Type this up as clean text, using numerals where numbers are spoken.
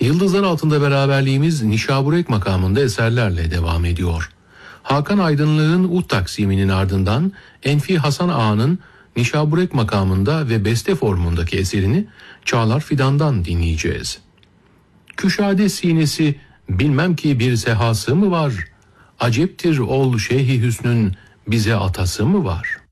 Yıldızlar altında beraberliğimiz Nişaburek makamında eserlerle devam ediyor. Hakan Aydınlık'ın ud taksiminin ardından Enfi Hasan Ağa'nın Nişaburek makamında ve beste formundaki eserini Çağlar Fidan'dan dinleyeceğiz. Küşade sinesi bilmem ki bir sehası mı var? Aceptir ol Şeyh-i Hüsnün bize atası mı var?